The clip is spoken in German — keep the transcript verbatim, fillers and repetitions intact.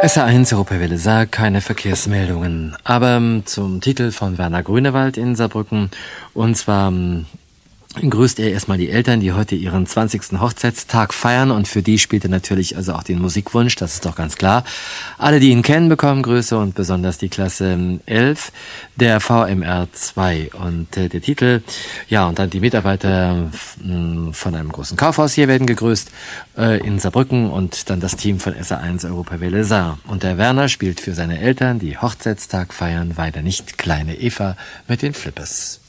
S R eins Europawelle Saar, keine Verkehrsmeldungen. Aber ähm, zum Titel von Werner Grünewald in Saarbrücken. Und zwar ähm, grüßt er erstmal die Eltern, die heute ihren zwanzigsten Hochzeitstag feiern. Und für die spielt er natürlich also auch den Musikwunsch, das ist doch ganz klar. Alle, die ihn kennen, bekommen Grüße und besonders die Klasse elf der V M R zwei. Und äh, der Titel, ja, und dann die Mitarbeiter mh, von einem großen Kaufhaus hier werden gegrüßt äh, in Saarbrücken und dann das Team von S R eins Europawelle Saar. Und der Werner spielt für seine Eltern, die Hochzeitstag feiern, weiter nicht kleine Eva mit den Flippers.